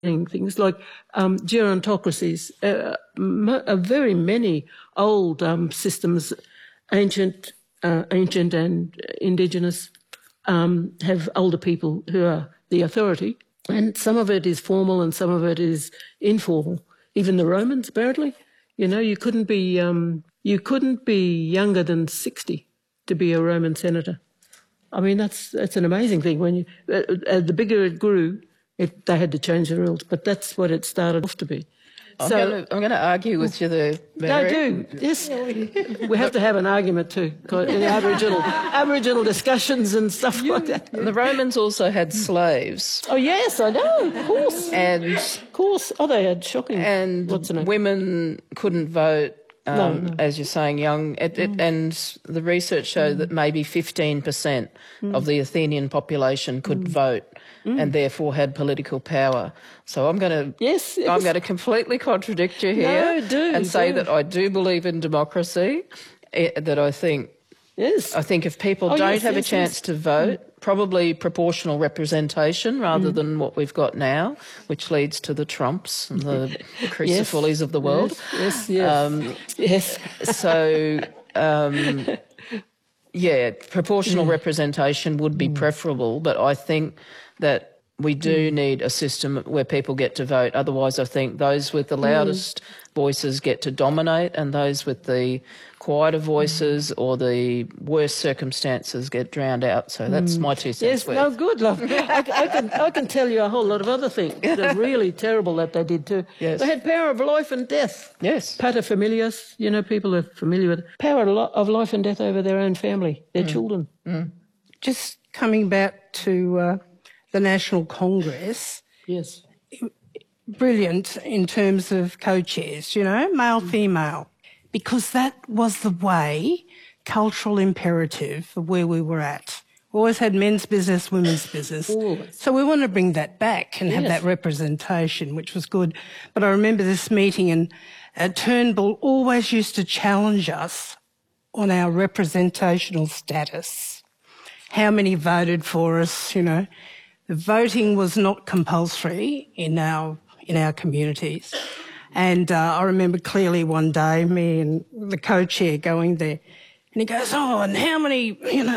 things like gerontocracies, very many old systems, ancient and indigenous, have older people who are the authority, and some of it is formal and some of it is informal. Even the Romans, apparently, you couldn't be younger than 60 to be a Roman senator. I mean, that's an amazing thing. When the bigger it grew, they had to change the rules, but that's what it started off to be. I'm going to argue with you there, Mary. No, do. Yes. We have to have an argument too, in Aboriginal discussions and stuff like that. The Romans also had slaves. Oh, yes, I know, of course. And of course. Oh, they had shocking. And women couldn't vote. No. As you're saying, young, and the research showed that maybe 15% of the Athenian population could vote and therefore had political power. So I'm going to completely contradict you here and say that I do believe in democracy. That I think if people don't have a chance to vote, probably proportional representation rather than what we've got now, which leads to the Trumps and the Crucifullies of the world. Yes. So, proportional representation would be preferable, but I think that we do need a system where people get to vote. Otherwise, I think those with the loudest voices get to dominate and those with the quieter voices or the worst circumstances get drowned out. So that's my 2 cents worth. Yes, no, good, love. I can tell you a whole lot of other things that are really terrible that they did too. Yes. They had power of life and death. Yes. Paterfamilias, people are familiar with it. Power of life and death over their own family, their children. Just coming back to the National Congress. Yes. Brilliant in terms of co-chairs, male, female, because that was the way, cultural imperative of where we were at. We always had men's business, women's business. Always. So we want to bring that back and have that representation, which was good. But I remember this meeting and Turnbull always used to challenge us on our representational status. How many voted for us, The voting was not compulsory in our communities. And I remember clearly one day, me and the co-chair going there, and he goes, and how many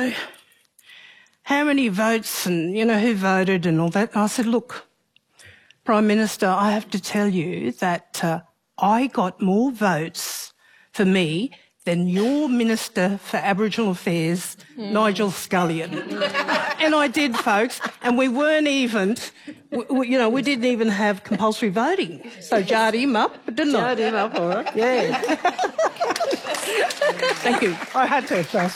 votes and, who voted and all that. And I said, look, Prime Minister, I have to tell you that I got more votes for me than your Minister for Aboriginal Affairs, Nigel Scullion. And I did, folks, and we weren't even, we didn't even have compulsory voting. So jarred him up, didn't I? Jarred him up, all right. Yeah. Thank you. I had to ask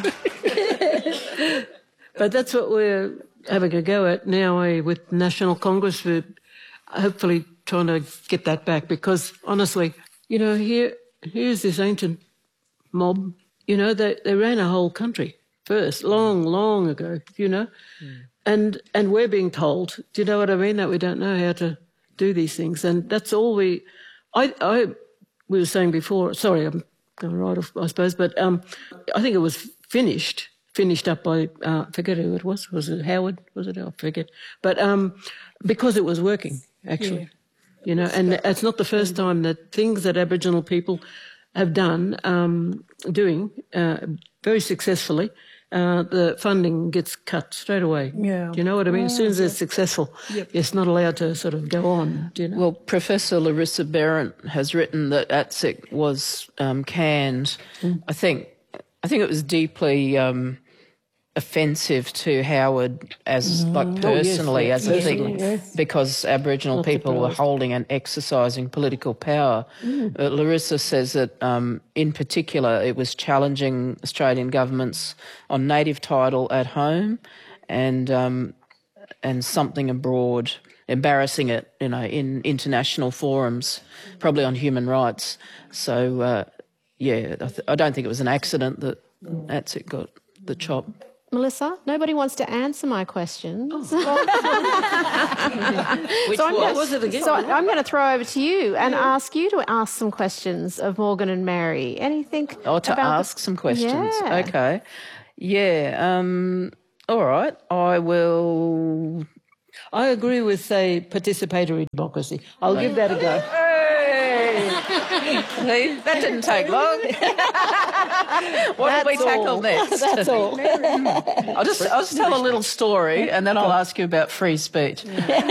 it. But that's what we're having a go at now with National Congress. We're hopefully trying to get that back because, honestly, here's this ancient mob, they ran a whole country first, long ago, and we're being told, do you know what I mean, that we don't know how to do these things, and that's all we were saying before. Sorry, I'm going right off, I suppose, but I think it was finished up by, I forget who it was it Howard, was it? I forget, but because it was working, actually, and it's not the first time that things that Aboriginal people have doing very successfully, the funding gets cut straight away. Yeah. Do you know what I mean? As soon as it's successful, it's not allowed to sort of go on. Do you know? Well, Professor Larissa Behrendt has written that ATSIC was canned. I think it was deeply offensive to Howard as personally as a thing because Aboriginal people were holding and exercising political power. Larissa says that in particular it was challenging Australian governments on native title at home and something abroad, embarrassing it, in international forums, probably on human rights. So I don't think it was an accident that ATSIC got the chop. Melissa, nobody wants to answer my questions. Which was it again? So I'm going to throw over to you and ask you to ask some questions of Morgan and Mary. Anything? Ask some questions. Yeah. Okay. Yeah. All right. I will I agree with, say, participatory democracy. I'll give that a go. See, that didn't take long. What did we tackle next? That's all. I'll just tell a little story and then I'll ask you about free speech.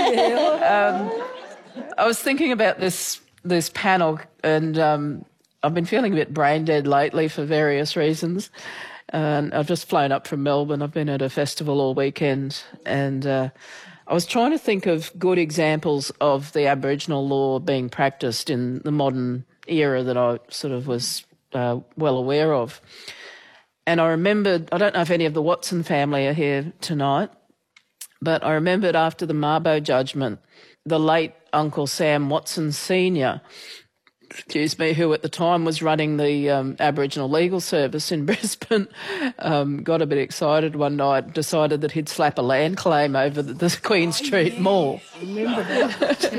I was thinking about this panel, and I've been feeling a bit brain dead lately for various reasons. And I've just flown up from Melbourne. I've been at a festival all weekend, and I was trying to think of good examples of the Aboriginal law being practiced in the modern era that I sort of was well aware of. And I remembered, I don't know if any of the Watson family are here tonight, but I remembered after the Mabo judgment, the late Uncle Sam Watson Sr., who at the time was running the Aboriginal Legal Service in Brisbane, got a bit excited one night, decided that he'd slap a land claim over the Queen Street Mall. I remember that.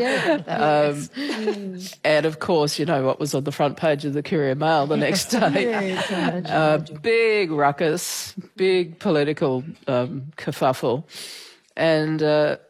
And of course, you know what was on the front page of the Courier Mail the next day. Big ruckus, big political kerfuffle. And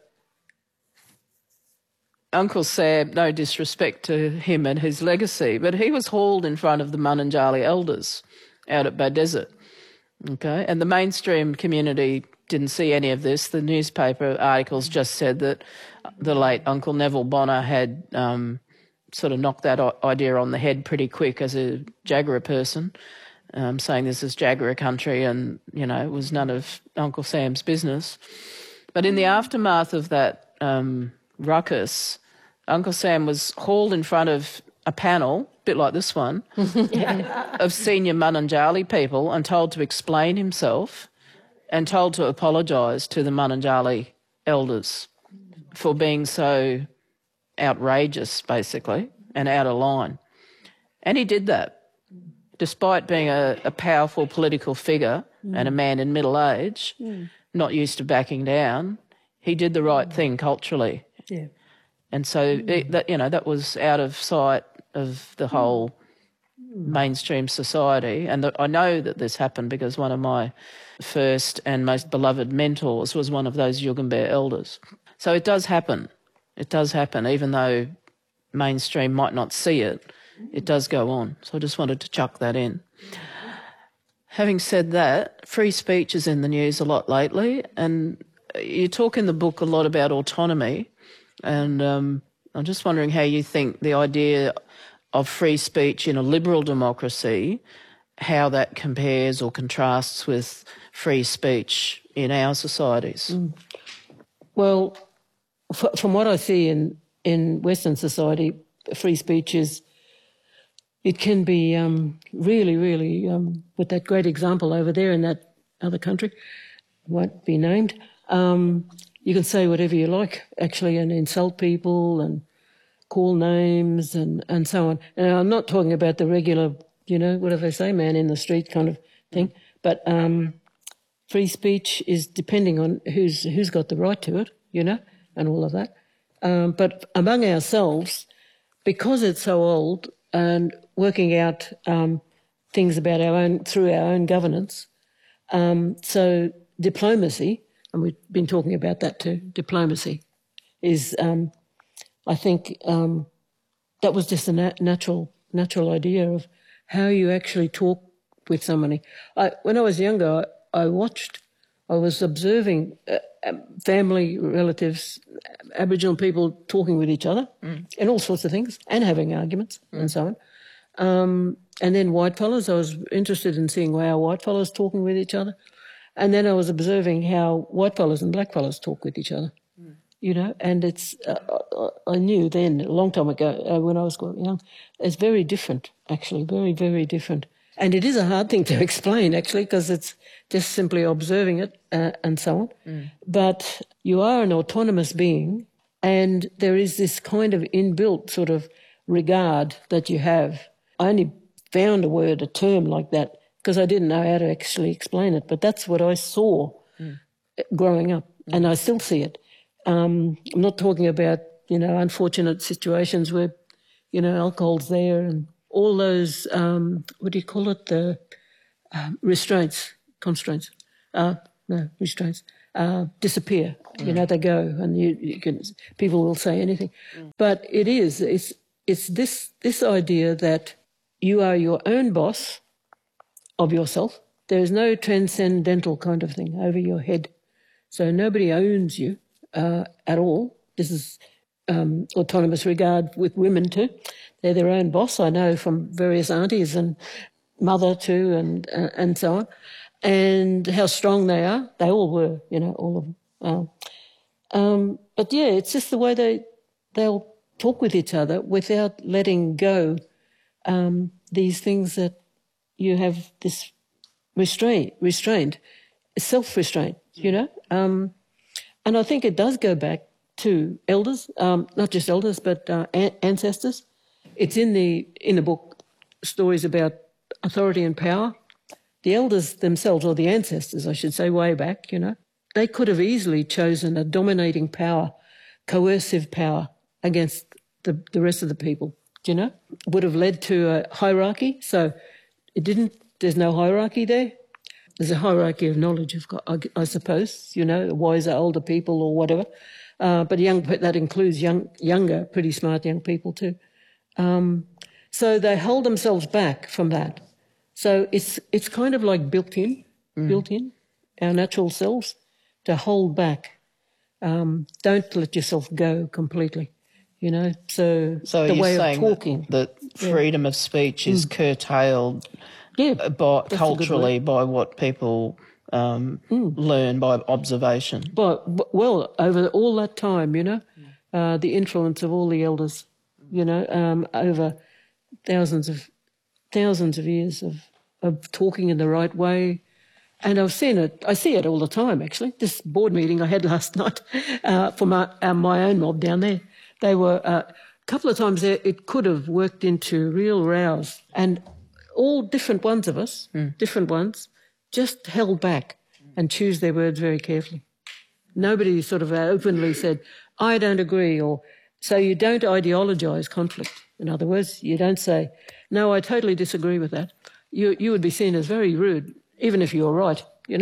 Uncle Sam, no disrespect to him and his legacy, but he was hauled in front of the Mununjali elders out at Beaudesert. Okay, and the mainstream community didn't see any of this. The newspaper articles just said that the late Uncle Neville Bonner had sort of knocked that idea on the head pretty quick as a Jagera person, saying this is Jagera country and, you know, it was none of Uncle Sam's business. But in the aftermath of that ruckus, Uncle Sam was hauled in front of a panel, a bit like this one, of senior Mununjali people and told to explain himself and told to apologise to the Mununjali elders for being so outrageous, basically, and out of line. And he did that, despite being a powerful political figure and a man in middle age, not used to backing down. He did the right thing culturally. Yeah. And so that was out of sight of the whole mainstream society. And I know that this happened because one of my first and most beloved mentors was one of those Yugambeh elders. So it does happen. It does happen, even though mainstream might not see it. It does go on. So I just wanted to chuck that in. Having said that, free speech is in the news a lot lately, and you talk in the book a lot about autonomy. And I'm just wondering how you think the idea of free speech in a liberal democracy, how that compares or contrasts with free speech in our societies. Well, from what I see in Western society, free speech it can be really, really, with that great example over there in that other country, won't be named, you can say whatever you like, actually, and insult people and call names and so on. And I'm not talking about the regular, what do they say, man in the street kind of thing. But free speech is depending on who's got the right to it, and all of that. But among ourselves, because it's so old and working out things about through our own governance, so diplomacy, and we've been talking about that too, diplomacy is, I think, that was just a natural idea of how you actually talk with somebody. When I was younger, I was observing family, relatives, Aboriginal people talking with each other and all sorts of things and having arguments and so on. And then whitefellas, I was interested in seeing how whitefellas talking with each other. And then I was observing how whitefellas and blackfellas talk with each other, and it's, I knew then, a long time ago, when I was quite young, it's very different, actually, very, very different. And it is a hard thing to explain, actually, because it's just simply observing it and so on. But you are an autonomous being, and there is this kind of inbuilt sort of regard that you have. I only found a term like that, because I didn't know how to actually explain it. But that's what I saw growing up, and I still see it. I'm not talking about, unfortunate situations where, alcohol's there and all those, what do you call it, the restraints. disappear. You know, they go, and people will say anything. But it's this idea that you are your own boss of yourself. There is no transcendental kind of thing over your head. So nobody owns you at all. This is autonomous regard with women too. They're their own boss. I know from various aunties and mother too, and so on, and how strong they are. They all were, you know, all of them. But yeah, it's just the way they'll talk with each other without letting go these things that you have this restraint, self-restraint, you know. And I think it does go back to elders, not just elders, but ancestors. It's in the book, stories about authority and power. The elders themselves, or the ancestors, I should say, way back, you know, they could have easily chosen a dominating power, coercive power against the rest of the people, you know. It would have led to a hierarchy. So it didn't. There's no hierarchy there. There's a hierarchy of knowledge, I suppose, you know, wiser, older people or whatever. But that includes younger, pretty smart young people too. So they hold themselves back from that. So it's kind of like built in, our natural selves, to hold back. Don't let yourself go completely, you know. So the way of talking. That freedom of speech is curtailed culturally by what people learn by observation. But well, over all that time, you know, the influence of all the elders, you know, over thousands of years of talking in the right way. And I've seen it. I see it all the time, actually. This board meeting I had last night for my own mob down there, they were a couple of times there. It could have worked into real rows, and all different ones of us, different ones, just held back and choose their words very carefully. Nobody sort of openly said, "I don't agree," or so you don't ideologise conflict. In other words, you don't say, "No, I totally disagree with that." You would be seen as very rude, even if you were right, you know.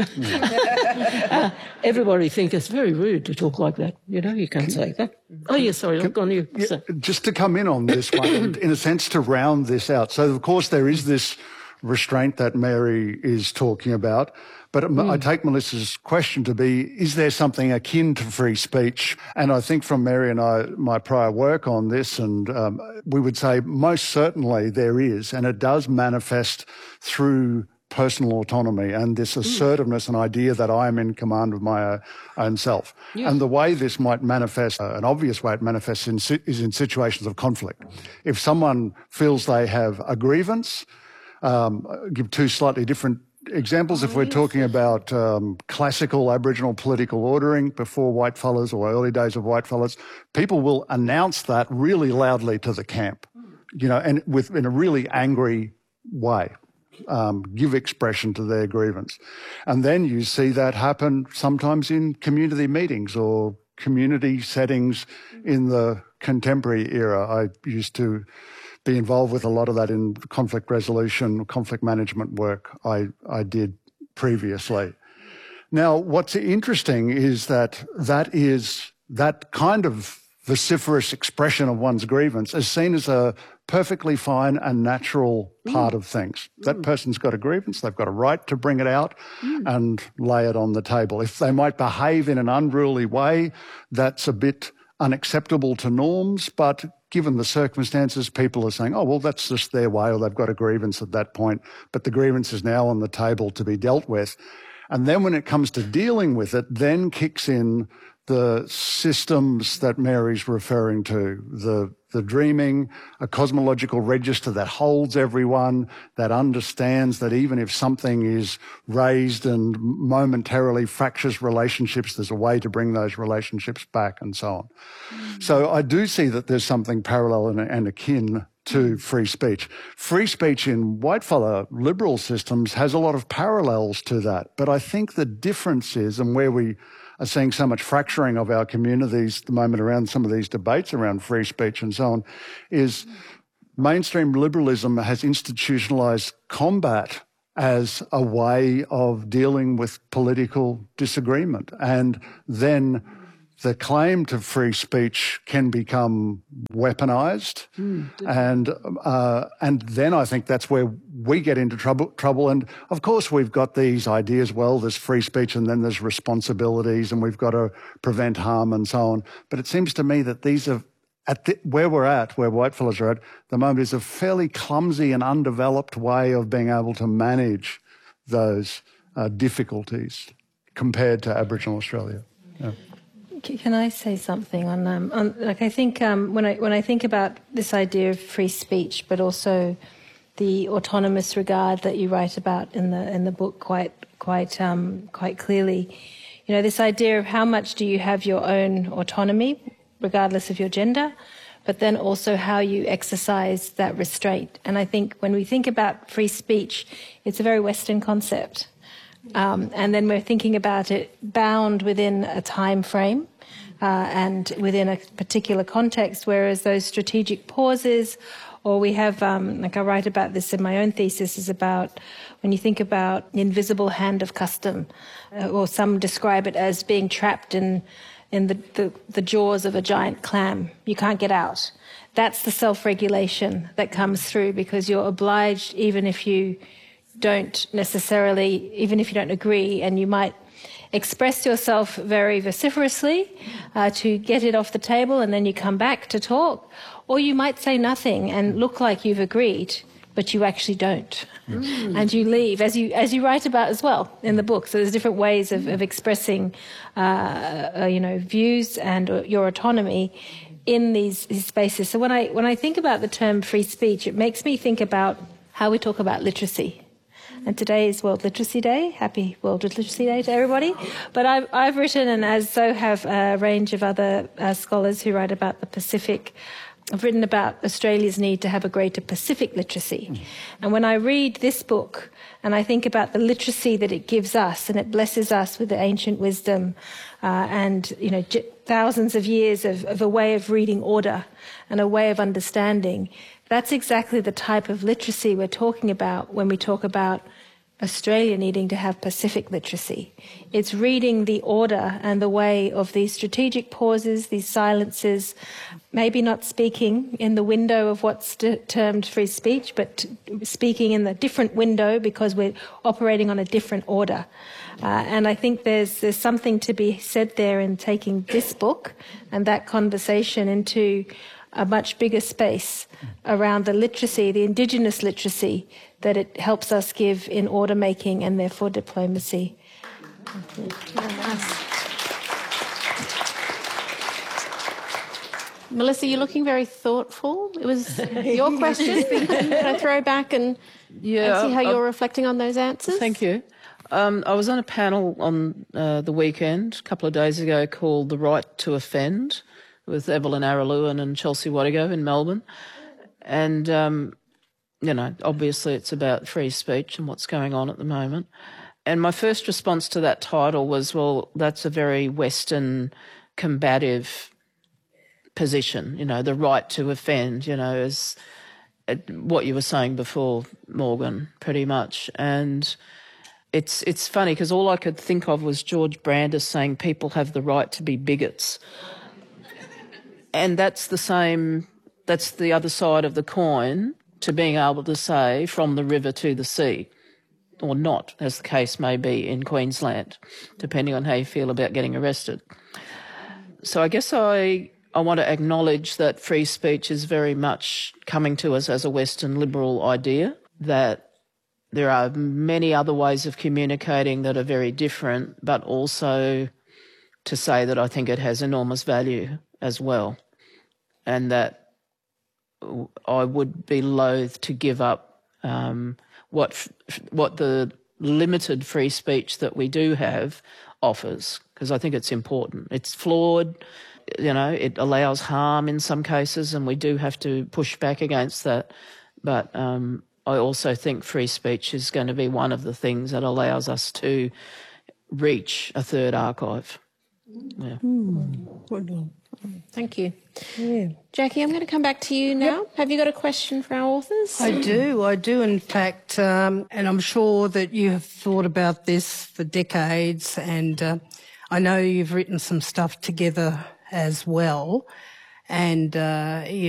Everybody thinks it's very rude to talk like that, you know. You can't say that. Oh, yeah, sorry, I've gone you. Yeah, just to come in on this one, in a sense to round this out. So, of course, there is this restraint that Mary is talking about. But I take Melissa's question to be, is there something akin to free speech? And I think from Mary and my prior work on this, and we would say most certainly there is, and it does manifest through personal autonomy and this assertiveness and idea that I am in command of my own self. Yeah. And the way this might manifest, an obvious way it manifests is in situations of conflict. If someone feels they have a grievance, give two slightly different examples. If we're talking about classical Aboriginal political ordering before whitefellas or early days of whitefellas, people will announce that really loudly to the camp, you know, and in a really angry way. Give expression to their grievance. And then you see that happen sometimes in community meetings or community settings in the contemporary era. I used to be involved with a lot of that in conflict resolution, conflict management work I did previously. Now, what's interesting is that that kind of vociferous expression of one's grievance is seen as a perfectly fine and natural part of things. That person's got a grievance, they've got a right to bring it out and lay it on the table. If they might behave in an unruly way, that's a bit unacceptable to norms, but given the circumstances, people are saying, oh, well, that's just their way, or they've got a grievance at that point, but the grievance is now on the table to be dealt with. And then when it comes to dealing with it, then kicks in the systems that Mary's referring to, the dreaming, a cosmological register that holds everyone, that understands that even if something is raised and momentarily fractures relationships, there's a way to bring those relationships back and so on. So I do see that there's something parallel and akin to free speech. Free speech in whitefella liberal systems has a lot of parallels to that. But I think the difference is, and where we are seeing so much fracturing of our communities at the moment around some of these debates around free speech and so on, is mainstream liberalism has institutionalised combat as a way of dealing with political disagreement. And then the claim to free speech can become weaponised, and then I think that's where we get into trouble. And of course, we've got these ideas. Well, there's free speech, and then there's responsibilities, and we've got to prevent harm and so on. But it seems to me that these are where we're at, where whitefellas are at the moment, is a fairly clumsy and undeveloped way of being able to manage those difficulties compared to Aboriginal Australia. Yeah. Can I say something on like I think when I think about this idea of free speech, but also the autonomous regard that you write about in the book quite clearly, you know, this idea of how much do you have your own autonomy, regardless of your gender, but then also how you exercise that restraint. And I think when we think about free speech, it's a very Western concept. And then we're thinking about it bound within a time frame and within a particular context, whereas those strategic pauses, or we have, like I write about this in my own thesis, is about when you think about the invisible hand of custom, or some describe it as being trapped in the jaws of a giant clam. You can't get out. That's the self-regulation that comes through, because you're obliged, even if you don't agree, and you might express yourself very vociferously to get it off the table, and then you come back to talk, or you might say nothing and look like you've agreed, but you actually don't. And you leave, as you write about as well in the book. So there's different ways of expressing views and your autonomy in these spaces. So when I think about the term free speech, it makes me think about how we talk about literacy. And today is World Literacy Day. Happy World Literacy Day to everybody. But I've written, and as so have a range of other scholars who write about the Pacific, I've written about Australia's need to have a greater Pacific literacy. And when I read this book and I think about the literacy that it gives us, and it blesses us with the ancient wisdom and, you know, thousands of years of a way of reading order and a way of understanding, that's exactly the type of literacy we're talking about when we talk about Australia needing to have Pacific literacy. It's reading the order and the way of these strategic pauses, these silences, maybe not speaking in the window of what's termed free speech, but speaking in the different window because we're operating on a different order. And I think there's something to be said there in taking this book and that conversation into a much bigger space around the literacy, the Indigenous literacy that it helps us give in order making and therefore diplomacy. Melissa, you're looking very thoughtful. It was your question. Can I throw back and see how you're reflecting on those answers? Thank you. I was on a panel on the weekend, a couple of days ago, called The Right to Offend, with Evelyn Araluen and Chelsea Wattigo in Melbourne. And, obviously it's about free speech and what's going on at the moment. And my first response to that title was, well, that's a very Western combative position, the right to offend, as what you were saying before, Morgan, pretty much. And it's funny because all I could think of was George Brandis saying people have the right to be bigots. And that's the other side of the coin to being able to say from the river to the sea, or not, as the case may be in Queensland, depending on how you feel about getting arrested. So I guess I want to acknowledge that free speech is very much coming to us as a Western liberal idea, that there are many other ways of communicating that are very different, but also to say that I think it has enormous value as well, and that I would be loath to give up what the limited free speech that we do have offers, because I think it's important. It's flawed, it allows harm in some cases, and we do have to push back against that. But I also think free speech is going to be one of the things that allows us to reach a third archive. Yeah. Thank you. Yeah. Jackie, I'm going to come back to you now. Yep. Have you got a question for our authors? I do, in fact, and I'm sure that you have thought about this for decades, and I know you've written some stuff together as well, and